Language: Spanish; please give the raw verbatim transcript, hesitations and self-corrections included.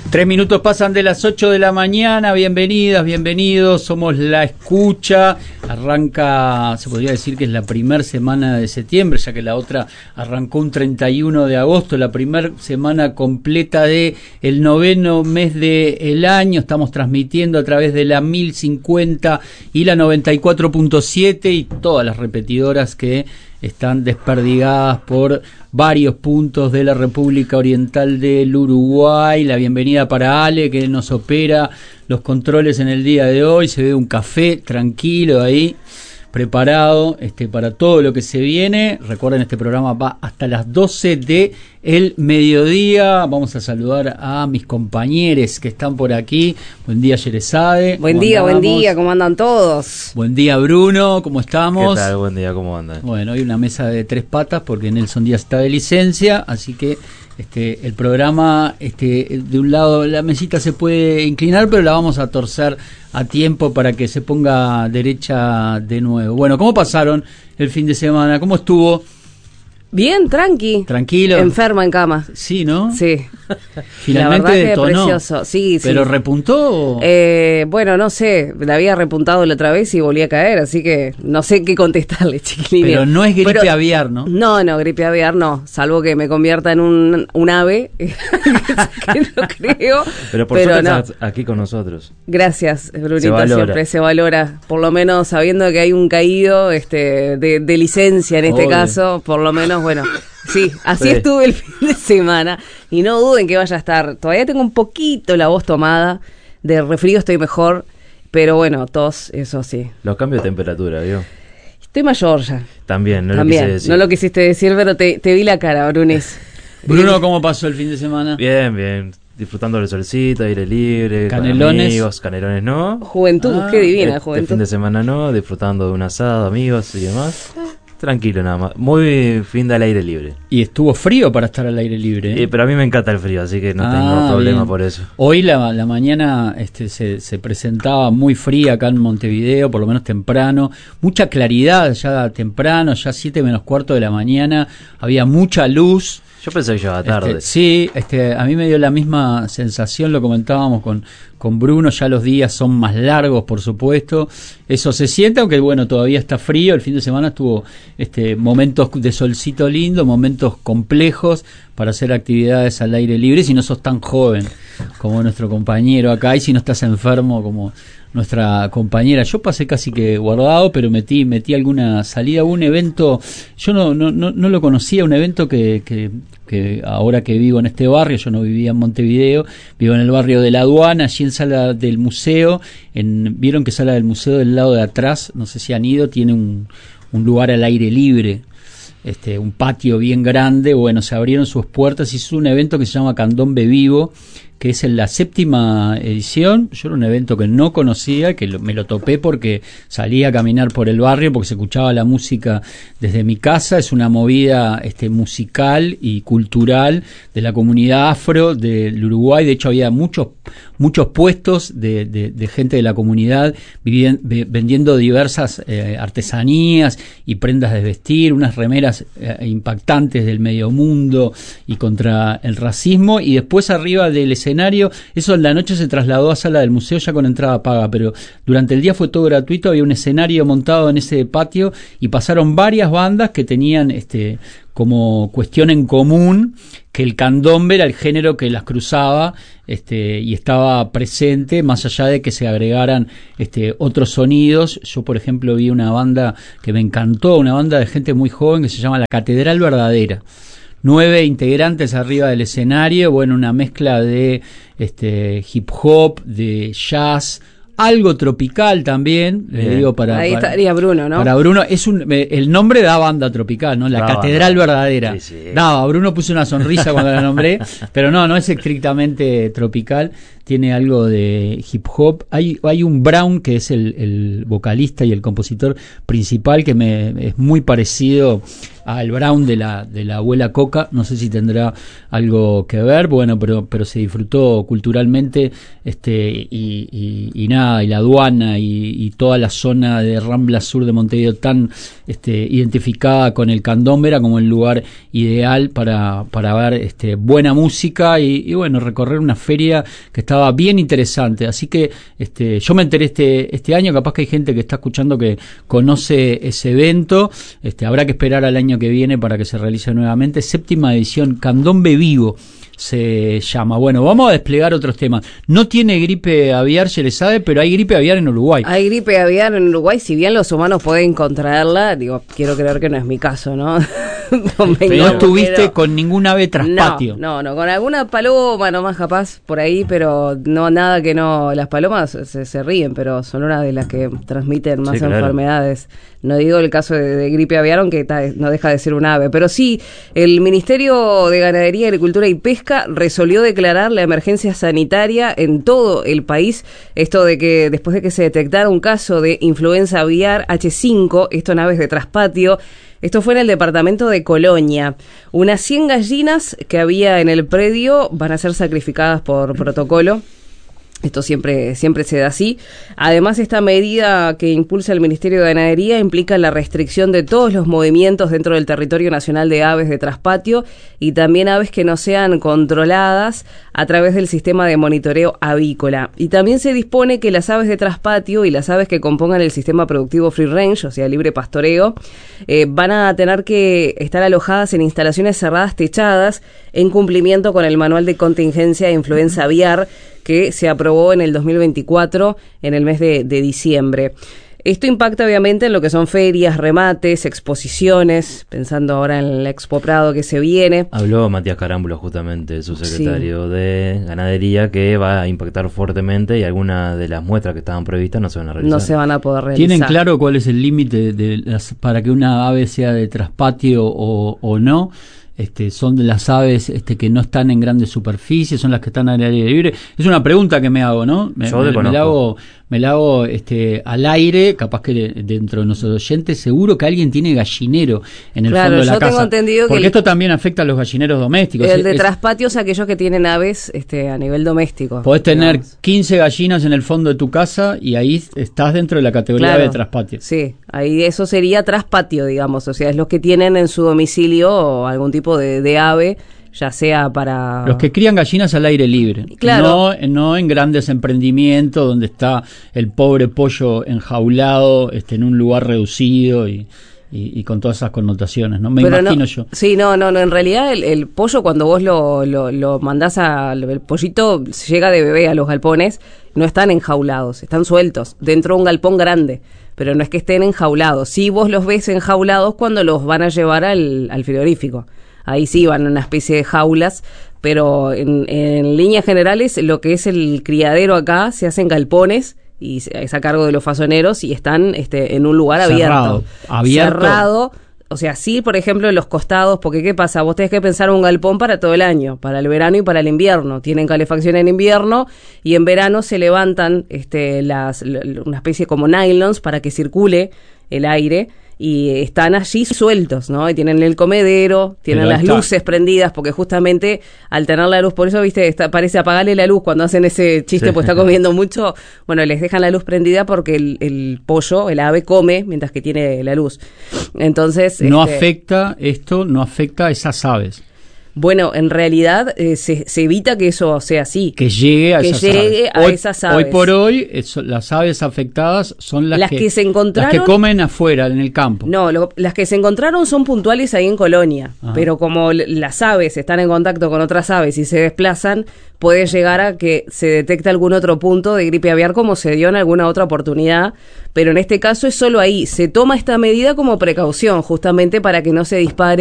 Tres minutos pasan de las ocho de la mañana, bienvenidas, bienvenidos, somos La Escucha, arranca, se podría decir que es la primera semana de septiembre, ya que la otra arrancó un treinta y uno de agosto, la primera semana completa de el noveno mes del año, estamos transmitiendo a través de la mil cincuenta y la noventa y cuatro punto siete y todas las repetidoras que están desperdigadas por varios puntos de la República Oriental del Uruguay. La bienvenida para Ale, que nos opera los controles en el día de hoy. Se ve un café tranquilo ahí, preparado este, para todo lo que se viene. Recuerden, este programa va hasta las doce de el mediodía. Vamos a saludar a mis compañeros que están por aquí. Buen día, Yerezade. Buen día, buen día, ¿cómo andan todos? Buen día, Bruno, ¿cómo estamos? ¿Qué tal? Buen día, ¿cómo andan? Bueno, hoy una mesa de tres patas porque Nelson Díaz está de licencia, así que este el programa, este de un lado la mesita se puede inclinar, pero la vamos a torcer a tiempo para que se ponga derecha de nuevo. Bueno, ¿cómo pasaron el fin de semana? ¿Cómo estuvo? Bien, tranqui. Tranquilo. Enferma en cama. Sí, ¿no? Sí. Finalmente la verdad que detonó. Precioso. Sí, sí. ¿Pero repuntó? Eh, bueno, no sé. La había repuntado la otra vez y volví a caer, así que no sé qué contestarle, chiquilín. Pero no es gripe Pero, aviar, ¿no? No, no, gripe aviar no. Salvo que me convierta en un, un ave, que no creo. Pero por pero suerte no. estás aquí con nosotros. Gracias, Brunito, Se valora. siempre se valora. Por lo menos sabiendo que hay un caído este, de, de licencia en este Obvio. caso, por lo menos, bueno... Sí, así Sí. estuve el fin de semana y no duden que vaya a estar. Todavía tengo un poquito la voz tomada, de resfrío estoy mejor, pero bueno, tos, eso sí. Los cambios de temperatura, ¿vio? Estoy mayor ya. También, no También, lo quise decir. no lo quisiste decir, pero te, te vi la cara, Brunis. Bruno, ¿cómo pasó el fin de semana? Bien, bien. Disfrutando del solcito, aire libre, Canelones. con amigos, canelones no. Juventud, Ah, qué divina El, el juventud. fin de semana no, disfrutando de un asado, amigos y demás. Tranquilo nada más. Muy fin del aire libre. Y estuvo frío para estar al aire libre, ¿eh? Eh, pero a mí me encanta el frío, así que no Ah, tengo problema bien. por eso. Hoy la, la mañana este, se, se presentaba muy fría acá en Montevideo, por lo menos temprano. Mucha claridad ya temprano, ya siete menos cuarto de la mañana. Había mucha luz. Yo pensé que llegaba tarde. Este, sí, este, a mí me dio la misma sensación, lo comentábamos con, con Bruno, ya los días son más largos, por supuesto, eso se siente, aunque bueno, todavía está frío, el fin de semana estuvo este, momentos de solcito lindo, momentos complejos para hacer actividades al aire libre, si no sos tan joven como nuestro compañero acá, y si no estás enfermo como nuestra compañera. Yo pasé casi que guardado, pero metí metí alguna salida, un evento, yo no no no, no lo conocía, un evento que, que que ahora que vivo en este barrio, yo no vivía en Montevideo, vivo en el barrio de la Aduana, allí en Sala del Museo, en, vieron que Sala del Museo del lado de atrás, no sé si han ido, tiene un, un lugar al aire libre, este, un patio bien grande. Bueno, se abrieron sus puertas y hizo un evento que se llama Candombe Vivo, que es en la séptima edición. Yo era un evento que no conocía, que lo, me lo topé porque salí a caminar por el barrio, porque se escuchaba la música desde mi casa. Es una movida este, musical y cultural de la comunidad afro del Uruguay. De hecho, había muchos muchos puestos de, de, de gente de la comunidad vivien, vendiendo diversas eh, artesanías y prendas de vestir, unas remeras eh, impactantes del medio mundo y contra el racismo. Y después, arriba del escenario, eso en la noche se trasladó a Sala del Museo ya con entrada paga, pero durante el día fue todo gratuito. Había un escenario montado en ese patio y pasaron varias bandas que tenían este como cuestión en común que el candombe era el género que las cruzaba este y estaba presente, más allá de que se agregaran este otros sonidos. Yo, por ejemplo, vi una banda que me encantó, una banda de gente muy joven que se llama La Catedral Verdadera. Nueve integrantes arriba del escenario, bueno, una mezcla de este hip hop, de jazz, algo tropical también, le eh, digo para ahí para, estaría Bruno, ¿no? Para Bruno es un el nombre da banda tropical, ¿no? La da Catedral banda. Verdadera. Sí, sí. No, Bruno puso una sonrisa cuando la nombré, pero no, no es estrictamente tropical. tiene algo de hip hop. Hay, hay un Brown que es el, el vocalista y el compositor principal que me es muy parecido al Brown de la de la abuela Coca, no sé si tendrá algo que ver, bueno, pero pero se disfrutó culturalmente, este y, y, y nada, y la aduana y, y toda la zona de Rambla Sur de Montevideo tan este identificada con el candombe era como el lugar ideal para para ver este buena música y, y bueno, recorrer una feria que estaba bien interesante, así que este yo me enteré este este año, capaz que hay gente que está escuchando que conoce ese evento, este habrá que esperar al año que viene para que se realice nuevamente. Séptima edición, Candombe Vivo se llama. Bueno, vamos a desplegar otros temas. No tiene gripe aviar, se le sabe, pero hay gripe aviar en Uruguay. Hay gripe aviar en Uruguay, si bien los humanos pueden contraerla, digo, quiero creer que no es mi caso, ¿no? no estuviste pero... con ningún ave traspatio. No, no, no, con alguna paloma nomás capaz por ahí, pero no, nada que no, las palomas se, se ríen, pero son una de las que transmiten más sí, enfermedades. Claro. No digo el caso de, de gripe aviar, aunque ta, no deja de ser un ave, pero sí, el Ministerio de Ganadería, Agricultura y Pesca resolvió declarar la emergencia sanitaria en todo el país, esto de que después de que se detectara un caso de influenza aviar H cinco, esto en aves de traspatio. Esto fue en el departamento de Colonia. Unas cien gallinas que había en el predio van a ser sacrificadas por protocolo. Esto siempre, siempre se da así. Además, esta medida que impulsa el Ministerio de Ganadería implica la restricción de todos los movimientos dentro del territorio nacional de aves de traspatio y también aves que no sean controladas a través del sistema de monitoreo avícola. Y también se dispone que las aves de traspatio y las aves que compongan el sistema productivo free range, o sea, libre pastoreo, eh, van a tener que estar alojadas en instalaciones cerradas techadas en cumplimiento con el Manual de Contingencia de Influenza Aviar, que se aprobó en el dos mil veinticuatro, en el mes de, de diciembre. Esto impacta obviamente en lo que son ferias, remates, exposiciones, pensando ahora en la Expo Prado que se viene. Habló Matías Carámbulo, justamente, su secretario sí. de Ganadería, que va a impactar fuertemente y algunas de las muestras que estaban previstas no se van a realizar. No se van a poder realizar. ¿Tienen claro cuál es el límite de las, para que una ave sea de traspatio o, o no? Este, son de las aves este, que no están en grandes superficies, son las que están al aire libre. Es una pregunta que me hago, ¿no? Me, Yo me, me la hago, me la hago este, al aire, capaz que de, dentro de nuestros oyentes, seguro que alguien tiene gallinero en el claro, fondo de la yo casa. Tengo entendido porque que esto el, también afecta a los gallineros domésticos. El de es, traspatios, aquellos que tienen aves este, a nivel doméstico. Podés tener digamos. quince gallinas en el fondo de tu casa y ahí estás dentro de la categoría claro, de traspatio. Sí, ahí eso sería traspatio, digamos, o sea, es los que tienen en su domicilio algún tipo de, de ave, ya sea para... Los que crían gallinas al aire libre, claro. no, no en grandes emprendimientos donde está el pobre pollo enjaulado este, en un lugar reducido y, y, y con todas esas connotaciones, ¿no? Me Pero imagino no, yo. Sí, no, no, no, en realidad el, el pollo cuando vos lo, lo, lo mandás al el pollito, llega de bebé a los galpones, no están enjaulados, están sueltos, dentro de un galpón grande. Pero no es que estén enjaulados. Sí, vos los ves enjaulados cuando los van a llevar al, al frigorífico. Ahí sí van en una especie de jaulas, pero en, en líneas generales lo que es el criadero acá se hacen galpones y es a cargo de los fasoneros y están este, en un lugar cerrado, abierto. abierto. Cerrado. O sea, sí, por ejemplo, en los costados, porque ¿qué pasa? Vos tenés que pensar un galpón para todo el año, para el verano y para el invierno. Tienen calefacción en invierno y en verano se levantan este, las, una especie como nylons para que circule el aire y están allí sueltos, ¿no? Y tienen el comedero, tienen las está. luces prendidas, porque justamente al tener la luz, por eso, viste, está, parece apagarle la luz cuando hacen ese chiste, sí. Pues está comiendo mucho. Bueno, les dejan la luz prendida porque el, el pollo, el ave, come mientras que tiene la luz. Entonces... No este, afecta, esto no afecta a esas aves. Bueno, en realidad eh, se, se evita que eso sea así. Que llegue a que esas llegue aves. a Hoy, esas aves. Hoy por hoy, eso, las aves afectadas son las, las que, que se encontraron. Las que comen afuera, en el campo. No, lo, las que se encontraron son puntuales ahí en Colonia. Ajá. Pero como l- las aves están en contacto con otras aves y se desplazan, puede llegar a que se detecte algún otro punto de gripe aviar como se dio en alguna otra oportunidad. Pero en este caso es solo ahí. Se toma esta medida como precaución, justamente para que no se dispare